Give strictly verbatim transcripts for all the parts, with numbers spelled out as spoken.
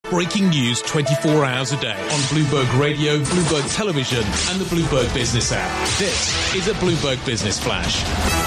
Breaking news twenty-four hours a day on Bloomberg Radio, Bloomberg Television and the Bloomberg Business app. This is a Bloomberg Business Flash.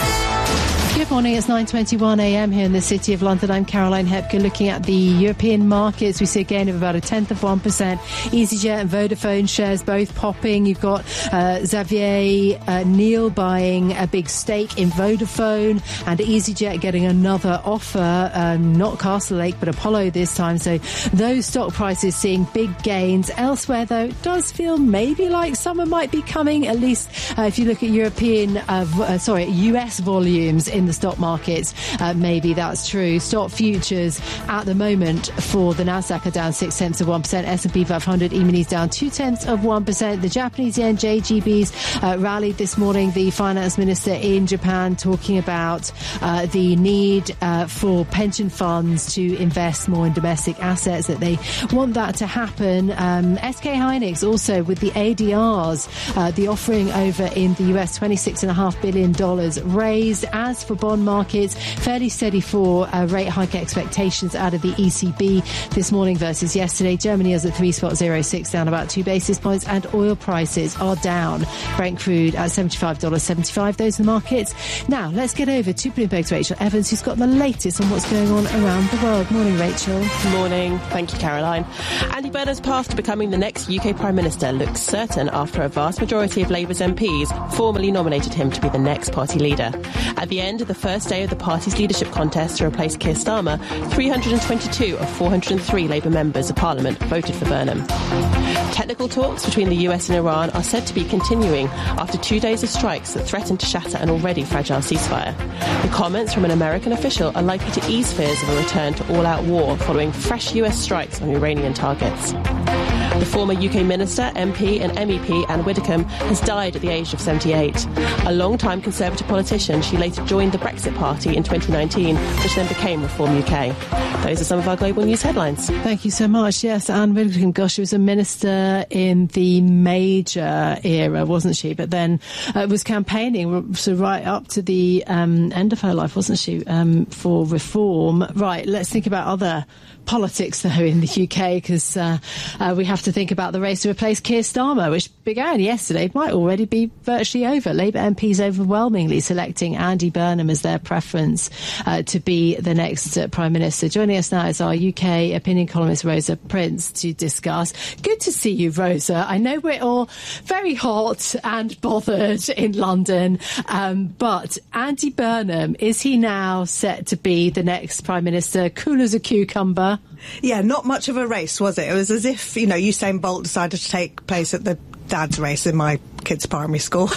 Good morning, it's nine twenty-one a m here in the City of London. I'm Caroline Hepker looking at the European markets. We see a gain of about a tenth of one percent. EasyJet and Vodafone shares both popping. You've got uh, Xavier uh, Niel buying a big stake in Vodafone and EasyJet getting another offer, um, not Castlelake but Apollo this time. So those stock prices seeing big gains. Elsewhere, though, it does feel maybe like summer might be coming, at least uh, if you look at European, uh, v- uh, sorry, U S volumes in the stock markets, uh, maybe that's true. Stock futures at the moment for the Nasdaq are down six tenths of one percent. S and P five hundred E-minis down two tenths of one percent. The Japanese yen J G Bs uh, rallied this morning. The finance minister in Japan talking about uh, the need uh, for pension funds to invest more in domestic assets, that they want that to happen. Um, S K Hynix also with the A D Rs, uh, the offering over in the U S, twenty-six point five billion dollars raised. As for bond markets, fairly steady for uh, rate hike expectations out of the E C B this morning versus yesterday. Germany is at three point oh six, down about two basis points, and oil prices are down. Brent crude at seventy-five dollars seventy-five. Those are the markets. Now, let's get over to Bloomberg's Rachel Evans, who's got the latest on what's going on around the world. Morning, Rachel. Morning. Thank you, Caroline. Andy Burnham's path to becoming the next U K Prime Minister looks certain after a vast majority of Labour's M Ps formally nominated him to be the next party leader. At the end of the first day of the party's leadership contest to replace Keir Starmer, three hundred twenty-two of four hundred three Labour members of Parliament voted for Burnham. Technical talks between the U S and Iran are said to be continuing after two days of strikes that threaten to shatter an already fragile ceasefire. The comments from an American official are likely to ease fears of a return to all-out war following fresh U S strikes on Iranian targets. The former U K Minister, M P and M E P Anne Widdecombe has died at the age of seventy-eight. A long-time Conservative politician, she later joined the Brexit Party in twenty nineteen, which then became Reform U K. Those are some of our global news headlines. Thank you so much. Yes, Anne Widdecombe, gosh, she was a minister in the Major era, wasn't she? But then uh, was campaigning so right up to the um, end of her life, wasn't she, um, for reform. Right, let's think about other politics, though, in the U K, because uh, uh, we have to think about the race to replace Keir Starmer, which began yesterday, might already be virtually over. Labour M Ps overwhelmingly selecting Andy Burnham as their preference uh, to be the next uh, Prime Minister. Joining us now is our U K opinion columnist, Rosa Prince, to discuss. Good to see you, Rosa. I know we're all very hot and bothered in London, um, but Andy Burnham, is he now set to be the next Prime Minister? Cool as a cucumber? Yeah, not much of a race, was it? It was as if, you know, Usain Bolt decided to take place at the dad's race in my kids' primary school.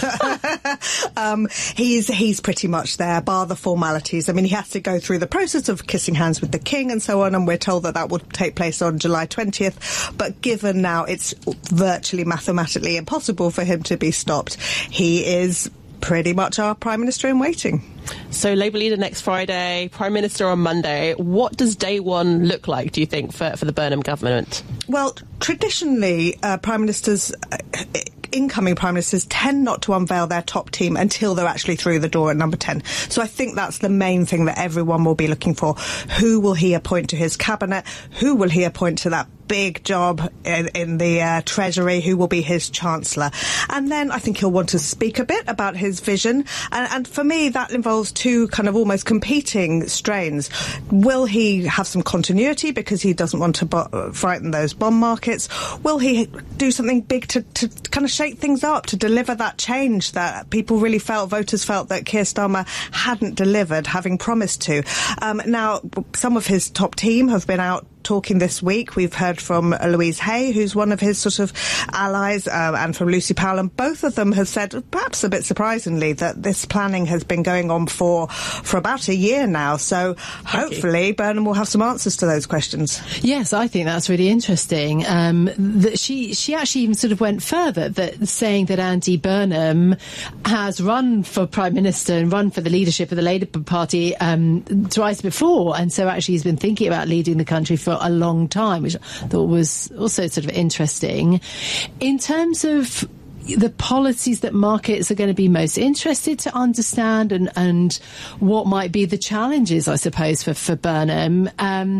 um, he's he's pretty much there, bar the formalities. I mean, he has to go through the process of kissing hands with the King and so on, and we're told that that will take place on July twentieth. But given now it's virtually mathematically impossible for him to be stopped, he is pretty much our Prime Minister in waiting. So Labour leader next Friday, Prime Minister on Monday. What does day one look like, do you think, for, for the Burnham government? Well, traditionally, uh, Prime Ministers... Uh, incoming Prime Ministers tend not to unveil their top team until they're actually through the door at number ten. So I think that's the main thing that everyone will be looking for. Who will he appoint to his cabinet? Who will he appoint to that big job in, in the uh, Treasury? Who will be his Chancellor? And then I think he'll want to speak a bit about his vision. And, and for me, that involves two kind of almost competing strains. Will he have some continuity because he doesn't want to bo- frighten those bond markets? Will he do something big to, to kind of shake things up, to deliver that change that people really felt, voters felt, that Keir Starmer hadn't delivered, having promised to? Um, now, some of his top team have been out talking this week. We've heard from Louise Hay, who's one of his sort of allies, uh, and from Lucy Powell, and both of them have said, perhaps a bit surprisingly, that this planning has been going on for for about a year now. So hopefully Burnham will have some answers to those questions. Yes, I think that's really interesting. Um, that she she actually even sort of went further, that saying that Andy Burnham has run for Prime Minister and run for the leadership of the Labour Party um, twice before, and so actually he's been thinking about leading the country for a long time, which I thought was also sort of interesting. In terms of the policies that markets are going to be most interested to understand, and, and what might be the challenges, I suppose, for, for Burnham, um,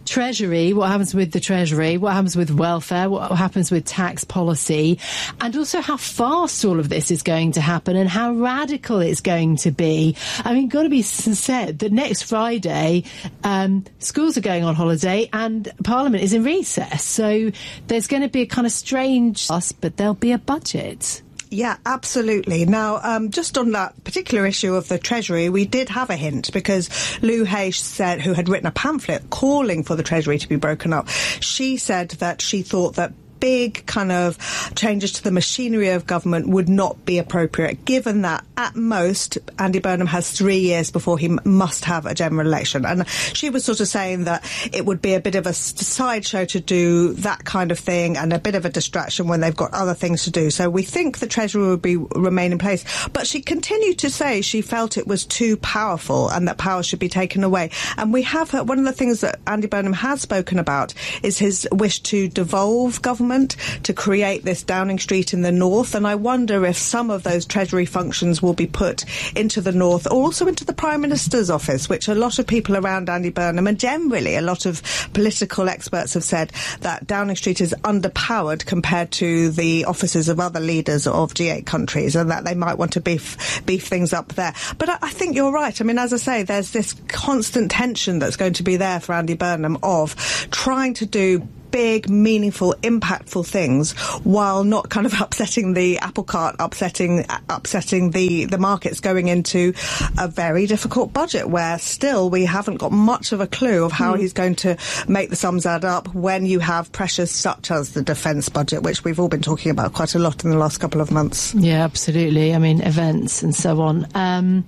Treasury, what happens with the Treasury, what happens with welfare, what happens with tax policy, and also how fast all of this is going to happen and how radical it's going to be. I mean, got to be said that next Friday, um, schools are going on holiday and Parliament is in recess. So there's going to be a kind of strange, but there'll be a budget. Yeah, absolutely. Now, um, just on that particular issue of the Treasury, we did have a hint because Lou Hay said, who had written a pamphlet calling for the Treasury to be broken up, she said that she thought that big kind of changes to the machinery of government would not be appropriate, given that at most Andy Burnham has three years before he m- must have a general election. And she was sort of saying that it would be a bit of a sideshow to do that kind of thing and a bit of a distraction when they've got other things to do. So we think the Treasury would be remain in place. But she continued to say she felt it was too powerful and that power should be taken away. And we have heard, one of the things that Andy Burnham has spoken about is his wish to devolve government, to create this Downing Street in the north, and I wonder if some of those Treasury functions will be put into the north or also into the Prime Minister's office, which a lot of people around Andy Burnham and generally a lot of political experts have said that Downing Street is underpowered compared to the offices of other leaders of G eight countries, and that they might want to beef beef things up there. But I, I think you're right. I mean, as I say, there's this constant tension that's going to be there for Andy Burnham of trying to do big, meaningful, impactful things while not kind of upsetting the apple cart, upsetting upsetting the, the markets, going into a very difficult budget where still we haven't got much of a clue of how mm. he's going to make the sums add up when you have pressures such as the defence budget, which we've all been talking about quite a lot in the last couple of months. Yeah, absolutely. I mean, events and so on. Um,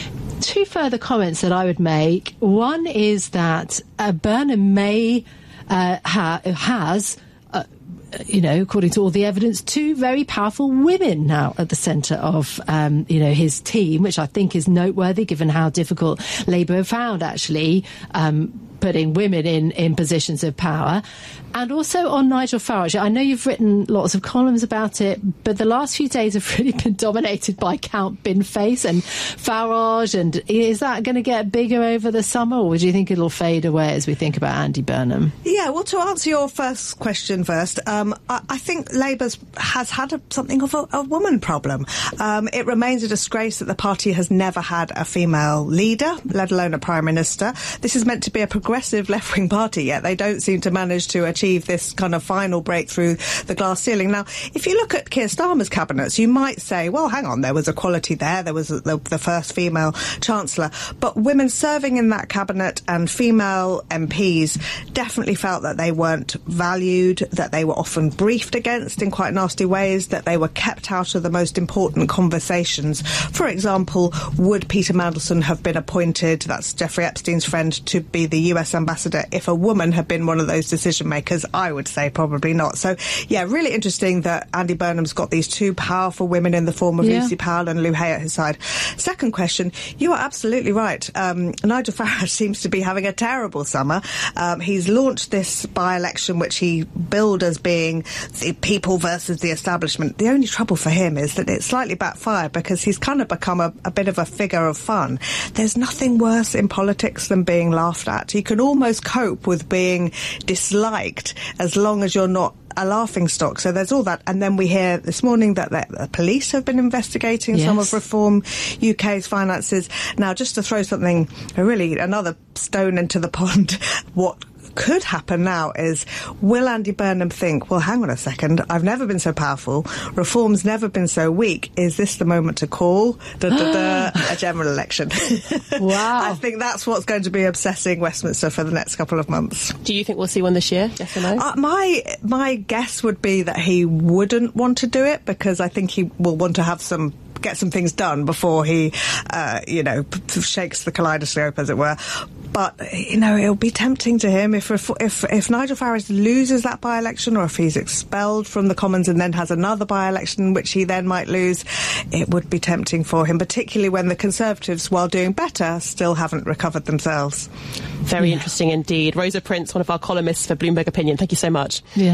two further comments that I would make. One is that uh, Burnham may Uh, ha- has, uh, you know, according to all the evidence, two very powerful women now at the centre of, um, you know, his team, which I think is noteworthy given how difficult Labour have found, actually, um, putting women in, in positions of power. And also on Nigel Farage, I know you've written lots of columns about it, but the last few days have really been dominated by Count Binface and Farage. And is that going to get bigger over the summer, or do you think it'll fade away as we think about Andy Burnham? Yeah, well, to answer your first question first, um, I, I think Labour has had a, something of a, a woman problem. Um, it remains a disgrace that the party has never had a female leader, let alone a prime minister. This is meant to be a progressive left-wing party, yet they don't seem to manage to achieve this kind of final breakthrough the glass ceiling. Now, if you look at Keir Starmer's cabinets, you might say, well, hang on, there was equality there, there was the, the first female chancellor, but women serving in that cabinet and female M Ps definitely felt that they weren't valued, that they were often briefed against in quite nasty ways, that they were kept out of the most important conversations. For example, would Peter Mandelson have been appointed, that's Jeffrey Epstein's friend, to be the U S ambassador if a woman had been one of those decision makers? I would say probably not. So, yeah, really interesting that Andy Burnham's got these two powerful women in the form of yeah. Lucy Powell and Lou Hay at his side. Second question, you are absolutely right. Um, Nigel Farage seems to be having a terrible summer. Um, he's launched this by-election which he billed as being the people versus the establishment. The only trouble for him is that it slightly backfired because he's kind of become a, a bit of a figure of fun. There's nothing worse in politics than being laughed at. You can almost cope with being disliked as long as you're not a laughing stock. So there's all that. And then we hear this morning that the, the police have been investigating yes. some of Reform U K's finances. Now, just to throw something, really another stone into the pond, what could happen now is, will Andy Burnham think, well, hang on a second, I've never been so powerful, Reform's never been so weak, is this the moment to call da, da, da, a general election? Wow. I think that's what's going to be obsessing Westminster for the next couple of months. Do you think we'll see one this year, yes or no? Uh, my, my guess would be that he wouldn't want to do it, because I think he will want to have some get some things done before he, uh, you know, p- shakes the kaleidoscope, as it were. But, you know, it'll be tempting to him if if if Nigel Farage loses that by-election, or if he's expelled from the Commons and then has another by-election which he then might lose, it would be tempting for him, particularly when the Conservatives, while doing better, still haven't recovered themselves. Very yeah. interesting indeed. Rosa Prince, one of our columnists for Bloomberg Opinion, thank you so much. Yeah.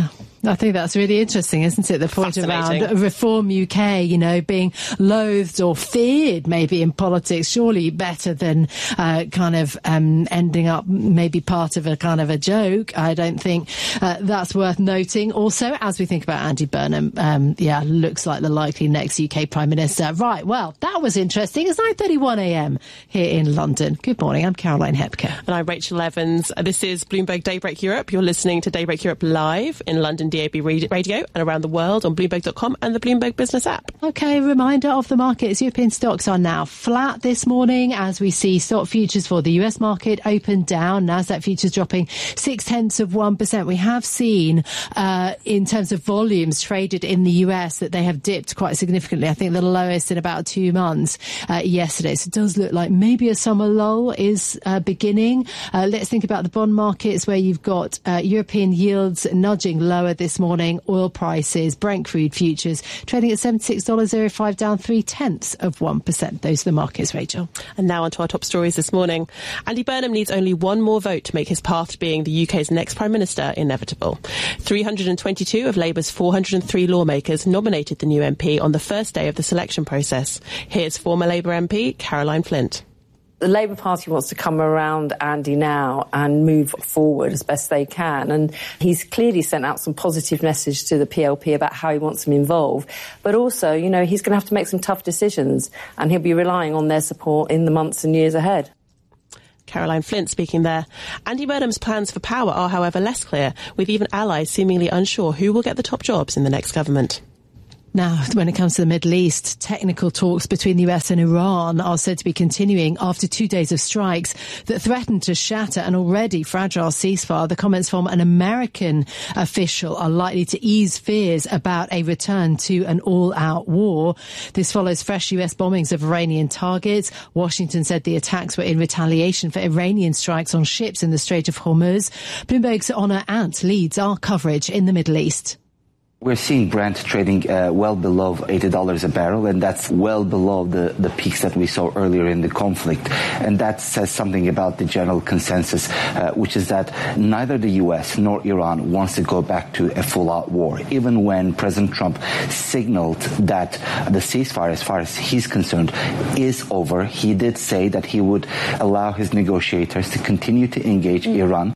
I think that's really interesting, isn't it? The point around Reform U K, you know, being loathed or feared maybe in politics, surely better than uh, kind of um, ending up maybe part of a kind of a joke. I don't think uh, that's worth noting. Also, as we think about Andy Burnham, um, yeah, looks like the likely next U K Prime Minister. Right, well, that was interesting. It's nine thirty-one a m here in London. Good morning, I'm Caroline Hepker. And I'm Rachel Evans. This is Bloomberg Daybreak Europe. You're listening to Daybreak Europe live in London D A B Radio and around the world on Bloomberg dot com and the Bloomberg Business app. OK, reminder of the markets. European stocks are now flat this morning as we see stock futures for the U S market open down. Nasdaq futures dropping six tenths of one percent. We have seen uh, in terms of volumes traded in the U S that they have dipped quite significantly. I think the lowest in about two months uh, yesterday. So it does look like maybe a summer lull is uh, beginning. Uh, let's think about the bond markets where you've got uh, European yields nudging lower this morning. Oil prices, Brent crude futures trading at seventy-six dollars oh five, down three tenths of one percent. Those are the markets, Rachel. And now on to our top stories this morning. Andy Burnham needs only one more vote to make his path to being the U K's next Prime Minister inevitable. three hundred twenty-two of Labour's four hundred three lawmakers nominated the new M P on the first day of the selection process. Here's former Labour M P Caroline Flint. The Labour Party wants to come around Andy now and move forward as best they can. And he's clearly sent out some positive message to the P L P about how he wants them involved. But also, you know, he's going to have to make some tough decisions and he'll be relying on their support in the months and years ahead. Caroline Flint speaking there. Andy Burnham's plans for power are, however, less clear, with even allies seemingly unsure who will get the top jobs in the next government. Now, when it comes to the Middle East, technical talks between the U S and Iran are said to be continuing after two days of strikes that threaten to shatter an already fragile ceasefire. The comments from an American official are likely to ease fears about a return to an all-out war. This follows fresh U S bombings of Iranian targets. Washington said the attacks were in retaliation for Iranian strikes on ships in the Strait of Hormuz. Bloomberg's Honor Ant leads our coverage in the Middle East. We're seeing Brent trading uh, well below eighty dollars a barrel, and that's well below the, the peaks that we saw earlier in the conflict. And that says something about the general consensus, uh, which is that neither the U S nor Iran wants to go back to a full-out war. Even when President Trump signaled that the ceasefire, as far as he's concerned, is over, he did say that he would allow his negotiators to continue to engage mm. Iran.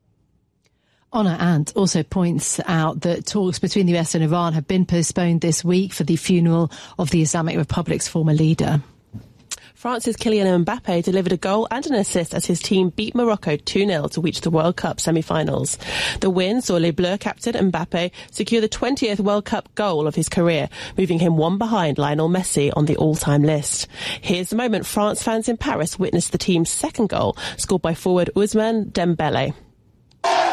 Honor Ant also points out that talks between the U S and Iran have been postponed this week for the funeral of the Islamic Republic's former leader. France's Kylian Mbappe delivered a goal and an assist as his team beat Morocco two nil to reach the World Cup semi-finals. The win saw Les Bleus captain Mbappe secure the twentieth World Cup goal of his career, moving him one behind Lionel Messi on the all-time list. Here's the moment France fans in Paris witnessed the team's second goal, scored by forward Ousmane Dembélé.